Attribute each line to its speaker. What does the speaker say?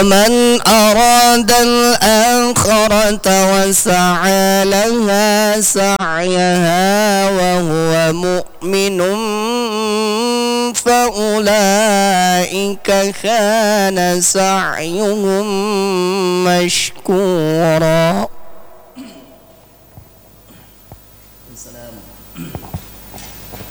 Speaker 1: ومن أراد الآخرة وسعى لها سعيها وهو مؤمن فأولئك كان سعيهم مشكورا.